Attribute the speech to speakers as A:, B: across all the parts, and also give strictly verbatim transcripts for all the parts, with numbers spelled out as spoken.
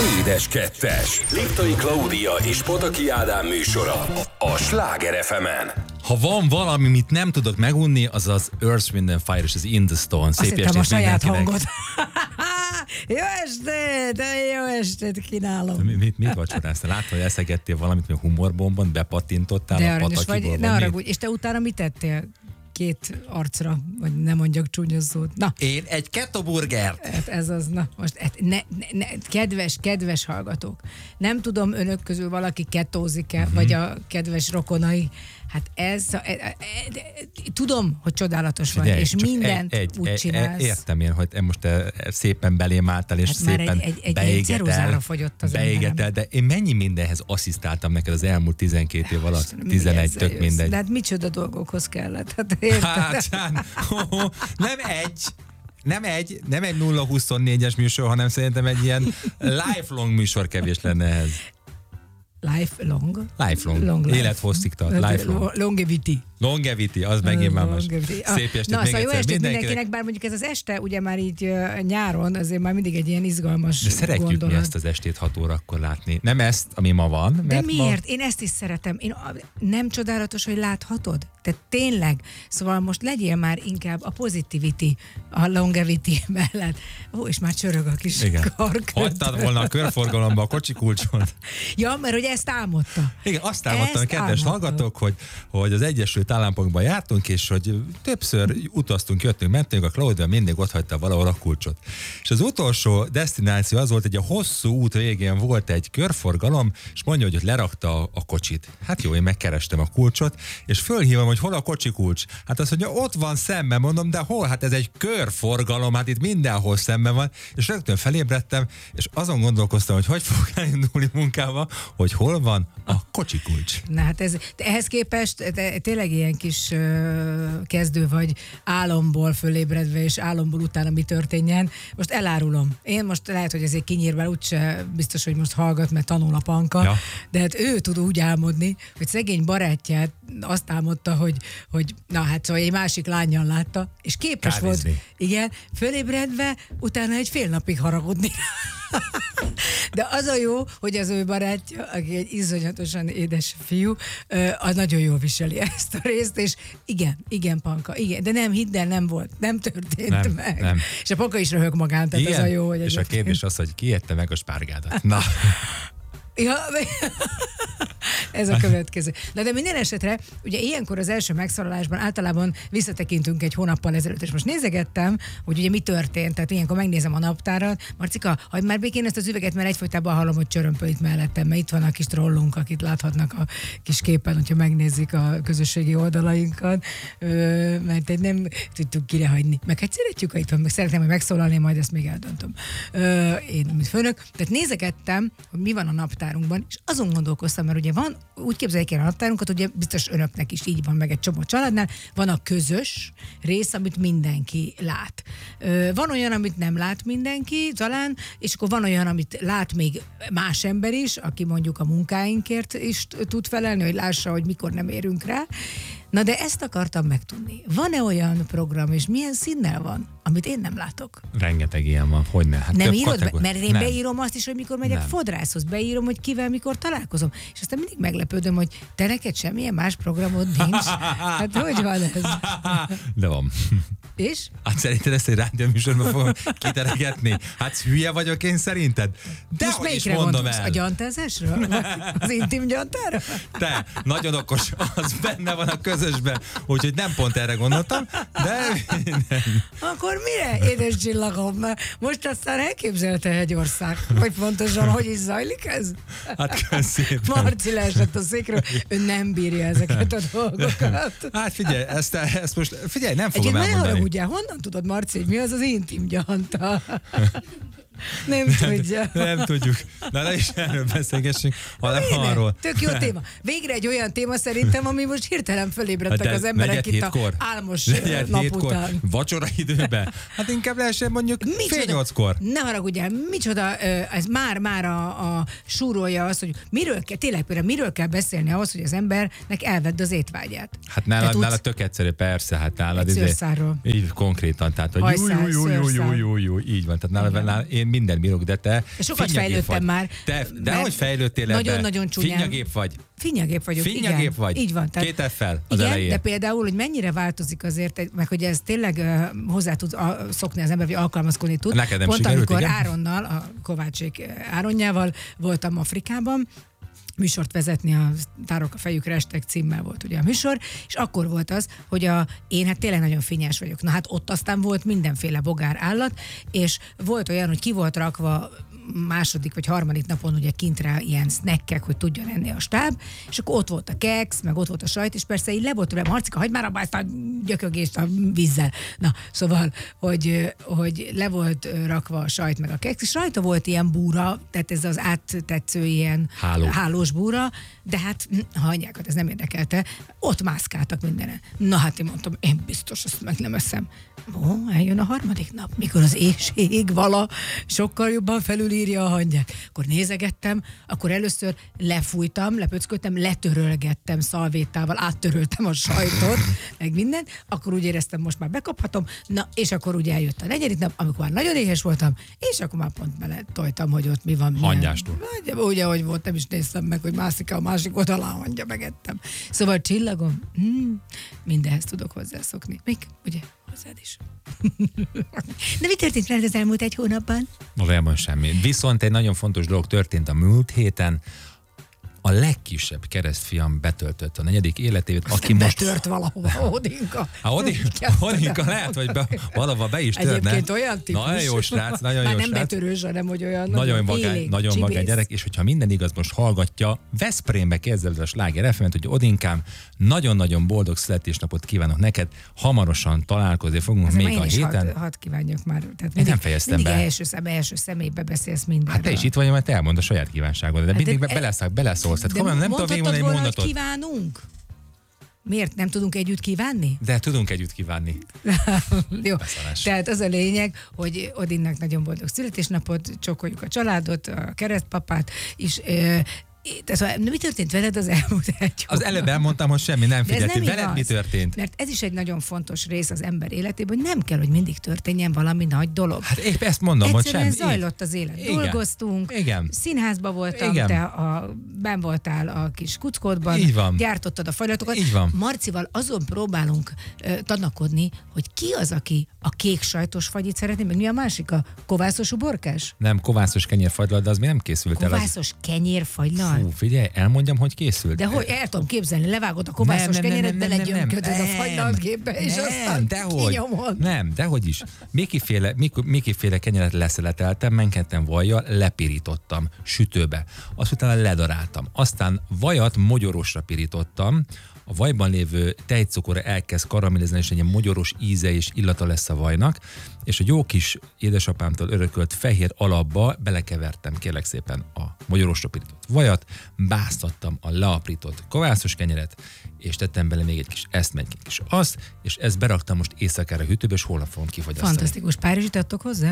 A: Édes Kettes. Liptai Klaudia és Pataki Ádám műsora a Sláger ef emen.
B: Ha van valami, amit nem tudok megunni, az az Earth, Wind and Fire és az In the Stone.
C: Szép
B: Szép
C: estét a saját
B: mindenkinek.
C: hangot. Jó estét, jó estét kínálom.
B: Mi, mit, mit vacsoráztál? Látod, hogy eszegettél valamit, mi humorbombon, bepattintottál
C: De
B: a
C: aranyos
B: Patakiból?
C: vagy, ne haragudj. És te utána mit tettél? Két arcra, vagy nem mondjak csúnya szót. Na.
B: Én egy ketoburgert.
C: Hát ez az, na most hát ne, ne, ne, kedves, kedves hallgatók. Nem tudom, önök közül valaki ketózik-e, uh-huh. vagy a kedves rokonai. Hát ez, e, e, e, tudom, hogy csodálatos vagy, és mindent egy, egy, úgy csinálsz.
B: Értem én, hogy most te szépen belém álltál, és
C: hát
B: szépen
C: egy, egy,
B: beégetel,
C: fogyott az
B: beégetel, de én mennyi mindenhez asszisztáltam neked az elmúlt tizenkét év alatt, tizenegy, tök jössz. Mindegy.
C: De hát micsoda dolgokhoz kellett. Hát,
B: hát, hát nem egy, nem egy, nem egy nulla huszonnégyes műsor, hanem szerintem egy ilyen lifelong műsor kevés lenne ehhez.
C: Lifelong?
B: Lifelong. Long élethosszig tart. Lifelong.
C: Longevity.
B: Longevity, az megint már most. Szép estét
C: na,
B: még
C: szóval jó
B: egyszer
C: estét
B: mindenkinek.
C: mindenkinek, bár mondjuk ez az este, ugye már így uh, nyáron, azért már mindig egy ilyen izgalmas
B: de szeretjük
C: gondolat.
B: mi ezt az estét hat órakor látni. Nem ezt, ami ma van. Mert
C: de miért?
B: Ma...
C: Én ezt is szeretem. Én, nem csodálatos, hogy láthatod? Te tényleg. Szóval most legyél már inkább a positivity, a longevity mellett. Ó, és már csörög a kis karköt.
B: Hagytad volna a körforgalomba a kocsi kulcsot.
C: Ja, mert hogy ezt álmodta.
B: Igen, azt álmodtam,
C: ezt
B: kedves
C: álmodta.
B: hallgatók, hogy, hogy az Egyesült Államokban jártunk, és hogy többször utaztunk, jöttünk, mentünk, a Claudia mindig ott hagyta valahol a kulcsot. És az utolsó desztináció az volt, hogy a hosszú út végén volt egy körforgalom, és mondja, hogy ott lerakta a, a kocsit. Hát jó, én megkerestem a kulcsot, és fölhívom, hogy hol a kocsi kulcs. Hát azt mondja, ott van szemben, mondom, de hol? Hát ez egy körforgalom, hát itt mindenhol szemben van, és rögtön felébredtem, és azon gondolkoztam, hogy hogy fogok elindulni munkába, hogy hol van a kocsi kulcs.
C: Na hát ez, ehhez képest te, tényleg ilyen kis ö, kezdő vagy álomból fölébredve, és álomból utána mi történjen. Most elárulom. Én most lehet, hogy ezért kinyírvel úgyse biztos, hogy most hallgat, mert tanul a panka, ja. De hát ő tud úgy álmodni, hogy szegény barátját azt álmodta, hogy, hogy na hát szóval egy másik lánnyal látta, és képes
B: Kávézni.
C: volt, igen, fölébredve, utána egy fél napig haragudni. De az a jó, hogy az ő barátja, aki egy iszonyatosan édes fiú, az nagyon jól viseli ezt a részt, és igen, igen, Panka, igen, de nem, hidd el, nem volt, nem történt
B: nem,
C: meg.
B: Nem.
C: És a Panka is röhög magán, tehát
B: igen,
C: ez a jó, hogy
B: és a kérdés az, hogy ki ette meg a spárgádat. Na.
C: Ja, ez a következő. Na de minden esetre, ugye ilyenkor az első megszólalásban általában visszatekintünk egy hónappal ezelőtt, és most nézegettem, hogy ugye mi történt, tehát ilyenkor megnézem a naptárat. Marcika, hagyd már békén ezt az üveget, mert egyfolytában hallom, hogy csörömpöl itt mellettem, mert itt van a kis trollunk, akit láthatnak a kis képen, hogyha megnézik a közösségi oldalainkat, Ö, mert egy nem tudtuk kire hagyni. Meg hát szeretjük, ha itt van, meg szeretném, hogy megszólalni, majd ezt még eldöntöm. Ö, én, mint főnök. Tehát nézegettem, hogy mi van a naptárunkban, és azon gondolkoztam, mert ugye van, úgy képzeljék el a naptárunkat, ugye biztos önöknek is így van, meg egy csomó családnál, van a közös rész, amit mindenki lát. Ö, van olyan, amit nem lát mindenki, talán, és akkor van olyan, amit lát még más ember is, aki mondjuk a munkáinkért is tud felelni, hogy lássa, hogy mikor nem érünk rá. Na de ezt akartam megtudni. Van-e olyan program, és milyen színnel van, amit én nem látok?
B: Rengeteg ilyen van, hogy ne. Hát
C: nem írod be, mert én
B: nem.
C: beírom azt is, hogy mikor megyek nem. fodrászhoz, beírom, hogy kivel mikor találkozom. És aztán mindig meglepődöm, hogy te neked semmilyen más programod nincs. Hát hogy van ez?
B: De van.
C: És?
B: Hát szerinted ezt egy rádióműsorban fogom kiteregetni? Hát hülye vagyok én szerinted? De
C: most
B: hogy is mondom
C: gondolsz?
B: el?
C: A gyantázásra? Az intim gyantára?
B: Te, nagyon okos, az benne van a közösben, úgyhogy nem pont erre gondoltam, de...
C: Akkor mire, édes csillagom? Most aztán elképzelte egy ország, hogy pontosan hogy is zajlik ez?
B: Hát köszönöm.
C: Marci leesett a székről, ő nem bírja ezeket a dolgokat.
B: Hát figyelj, ezt, ezt most, figyelj, nem fogom
C: Egyébként
B: elmondani.
C: Egyébként ugye, honnan tudod, Marci, hogy mi az az intim gyanta? Nem tudja.
B: Nem tudjuk. Na, ne is erről beszélgessünk, hanem arról.
C: Tök jó téma. Végre egy olyan téma szerintem, ami most hirtelen fölébredtek az emberek itt a álmos nap után.
B: Vacsora időben? Hát inkább lehessen mondjuk fél nyolckor.
C: Ne haragudjál, micsoda, ez már-már a, a súrolja az, hogy miről kell, tényleg például miről kell beszélni ahhoz, hogy az embernek elvedd az étvágyát.
B: Hát nála, nála tök egyszerű, persze, hát nálad.
C: Egy szőrszárról.
B: Így konkrétan, tehát hogy jó, jó, jó, jó, jó, jó, jó, így van. Tehát nála, nála, én én minden bírok, de te
C: sokat
B: finnyagép
C: fejlődtem
B: vagy.
C: már.
B: Te, de hogy fejlődtél ebbe?
C: Nagyon-nagyon csúnyán.
B: Finnyagép vagy.
C: Finnyagép vagyok,
B: Finnyagép
C: igen.
B: vagy.
C: Így van.
B: Két F-fel az
C: igen,
B: elején.
C: de például, hogy mennyire változik azért, meg hogy ez tényleg uh, hozzá tud uh, szokni az ember, vagy alkalmazkodni tud.
B: Neked nem
C: Pont
B: sikerült,
C: amikor
B: igen?
C: Áronnal, a Kovácsék Áronnyával voltam Afrikában, műsort vezetni, a Tárok a fejükre estek címmel volt ugye a műsor, és akkor volt az, hogy a, én hát tényleg nagyon finnyás vagyok. Na hát ott aztán volt mindenféle bogár állat, és volt olyan, hogy ki volt rakva második vagy harmadik napon ugye kintre ilyen snackek, hogy tudjon enni a stáb, és akkor ott volt a keks, meg ott volt a sajt, és persze így le volt tőlem, Marcika, hagyd már abba ezt a gyökögést a vízzel. Na, szóval, hogy, hogy le volt rakva a sajt meg a keks, és rajta volt ilyen búra, tehát ez az áttetsző ilyen
B: Háló.
C: hálós búra, de hát ha anyákat ez nem érdekelte, ott mászkáltak mindenen. Na hát én mondtam, én biztos ezt meg nem eszem. Ó, eljön a harmadik nap, mikor az éhség vala sokkal jobban felülírja a hangyát. Akkor nézegettem, akkor először lefújtam, lepöcköltem, letörölgettem szalvétával, áttöröltem a sajtot, meg minden, akkor úgy éreztem, most már bekaphatom, na és akkor ugye eljött a negyedik nap, amikor már nagyon éhes voltam, és akkor már pont bele tojtam, hogy ott mi van.
B: Hangyástól.
C: Milyen, ugye, ahogy volt, nem is néztem meg, hogy mászik a másik oldalán hangya, megettem. Szóval csillagom, hmm, mindenhez tudok hozzászokni. Még, ugye, hozzád is. De mi történt veled az elmúlt egy hónapban?
B: Valójában semmi. Viszont egy nagyon fontos dolog történt a múlt héten. A legkisebb keresztfiam betöltött a negyedik életévét, aki most...
C: Betört valahova, Odinka.
B: Ha Odinka, Odinka lehet, hogy be, valahova be is törne.
C: Egyébként olyan típus.
B: Nagyon jó srác, nagyon
C: Már
B: jó
C: nem
B: srác.
C: betörős, hanem hogy olyan
B: Nagyon
C: nagyon
B: vagány,
C: élénk,
B: nagyon
C: csibész.
B: vagány gyerek, és hogyha minden igaz, most hallgatja, Veszprémbe kezdett a Sláger ef em-et, hogy Odinkám, nagyon-nagyon boldog születésnapot kívánok neked, hamarosan találkozni fogunk
C: Azért
B: még a
C: én is
B: héten.
C: Hadd had kívánjak már. Tehát
B: Én nem fejeztem
C: mindig
B: be.
C: Első, szem, első személybe beszélsz mindenről.
B: Hát te is itt vagy, mert te elmond a saját kívánságodat, de
C: Hát
B: mindig
C: de-
B: be, beleszál, beleszólsz. Tehát
C: De
B: komolyan nem tudom
C: mondhattad
B: végigmondani egy
C: volna, hogy
B: mondatot.
C: kívánunk? Miért nem tudunk együtt kívánni?
B: De tudunk együtt kívánni.
C: Jó.
B: Beszarás.
C: Tehát az a lényeg, hogy Odinnak nagyon boldog születésnapot, csokoljuk a családot, a keresztpapát, és ö, tehát, mi történt veled az elmúlt egy
B: Az
C: hónapban?
B: előbb elmondtam, hogy semmi nem
C: De ez
B: figyeltél.
C: nem
B: Veled mi
C: igaz,
B: történt?
C: Mert ez is egy nagyon fontos rész az ember életében, hogy nem kell, hogy mindig történjen valami nagy dolog.
B: Hát épp ezt mondom, hogy
C: Egyszerűen
B: semmi.
C: zajlott az élet.
B: Igen.
C: Dolgoztunk,
B: Igen.
C: színházba voltam,
B: Igen.
C: te a, benn voltál a kis kuckódban,
B: Így van.
C: gyártottad a fajlatokat.
B: Így van.
C: Marcival azon próbálunk uh, tanakodni, hogy ki az, aki a kék sajtos fagyit szeretné, meg mi a másik, a kovászos uborkás?
B: Nem, kovászos kenyérfagylal, de az még nem készült el. Az...
C: Kovászos kenyérfagylal?
B: Fú, figyelj, elmondjam, hogy készült.
C: De hogy el tudom képzelni, levágod a kovászos kenyeret, belegyömködöd a fagylalt képbe, és aztán
B: dehogy,
C: kinyomod.
B: nem, dehogy is. Mikiféle, Mik- Mikiféle kenyeret leszeleteltem, menkedtem vajjal, lepirítottam sütőbe. Azt utána ledaráltam. Aztán vajat mogyorosra pirítottam, a vajban lévő tejcukor elkezd karamellizni, és egy ilyen mogyoros íze és illata lesz a vajnak, és a jó kis édesapámtól örökölt fehér alapba belekevertem kérlek szépen a mogyorosra pirított vajat, báztattam a leaprított kovászos kenyeret, és tettem bele még egy kis ezt, meg egy kis azt, és ezt beraktam most éjszakára a hűtőbe, és holnap fogom kifogyasztani.
C: Fantasztikus. Párizsit adtok hozzá?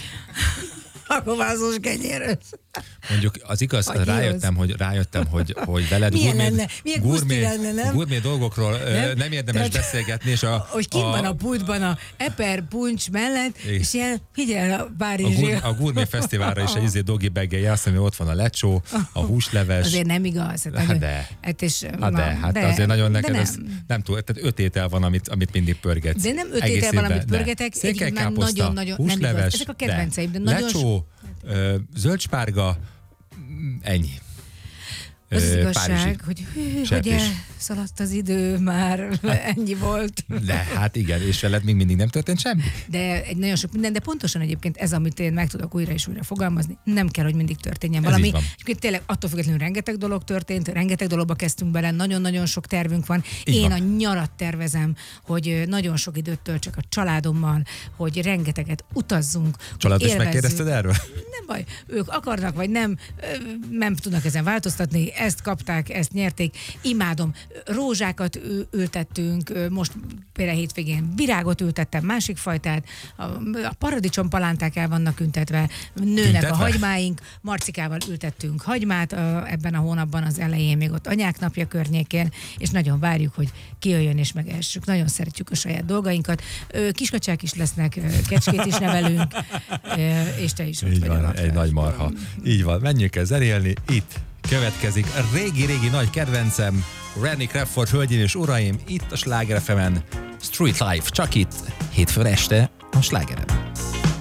C: A kovászos kenyérhez.
B: Mondjuk az igaz,
C: Hagyj
B: rájöttem, hogy, rájöttem, hogy, hogy veled
C: Milyen
B: gurmé,
C: lenne? Milyen guszti
B: gurmé,
C: lenne, nem?
B: gurmé dolgokról nem,
C: Nem?
B: nem érdemes
C: Tehát-
B: beszélgetni, és a,
C: Hogy kint van a pultban a eper puncs mellett,
B: Igen.
C: és ilyen, figyelj a
B: a,
C: Párizsi.
B: gur, a gurmé fesztiválra is egy izé dogi beggelje, azt hiszem, hogy ott van a lecsó, a húsleves.
C: Azért nem igaz. Hát,
B: Hát
C: nagyon-
B: de.
C: Hát, és,
B: Hát de, hát
C: de,
B: azért nagyon
C: de
B: neked
C: nem.
B: ez nem túl, tehát öt étel van, amit, amit mindig pörgetsz.
C: De nem öt
B: Egész
C: étel van,
B: évben.
C: amit
B: De.
C: pörgetek, egyébként már
B: Székelykáposzta,
C: nagyon-nagyon- nem igaz.
B: húsleves,
C: Ezek a kedvenceim, de nagyon
B: lecsó, ö, zöldspárga, mm, ennyi.
C: Az az
B: Ö,
C: igazság,
B: párizsi.
C: hogy hű, hogy
B: Sertés.
C: elszaladt az idő, már ennyi volt.
B: De hát igen, és veled még mindig nem történt semmi.
C: De egy nagyon sok minden, de pontosan egyébként ez, amit én meg tudok újra és újra fogalmazni, nem kell, hogy mindig történjen
B: Ez
C: valami.
B: így van.
C: Egyébként tényleg attól függetlenül rengeteg dolog történt, rengeteg dologba kezdtünk bele, nagyon-nagyon sok tervünk van.
B: Így
C: Én
B: van.
C: a nyarat tervezem, hogy nagyon sok időt töltsek a családommal, hogy rengeteget utazzunk.
B: Családot is
C: élvezzük.
B: megkérdezted erről?
C: Nem baj, ők akarnak vagy nem, ö, nem tudnak ezen változtatni, ezt kapták, ezt nyerték. Imádom. Rózsákat ültettünk, most például hétvégén virágot ültettem, másik fajtát, a, a paradicsompalánták el vannak üntetve, nőnek Tüntetve? a hagymáink, Marcikával ültettünk hagymát a, ebben a hónapban az elején, még ott anyák napja környékén, és nagyon várjuk, hogy kijöjjön és megessük. Nagyon szeretjük a saját dolgainkat. Kiskacsák is lesznek, kecskét is nevelünk, és te is
B: Így
C: ott
B: van,
C: vagy.
B: egy nagy marha. Így van, menjünk el zenélni. Itt következik a régi-régi nagy kedvencem, Randy Crawford, hölgyeim és uraim, itt a Sláger ef emen, Street Life, csak itt, hétfő este a Slágeren.